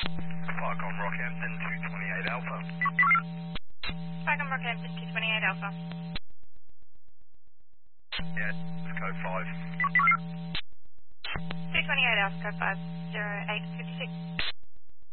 Parcom Rockhampton 228 Alpha. Parcom Rockhampton 228 Alpha. Yeah, it's code 5. 228 Alpha, code 5, 0856.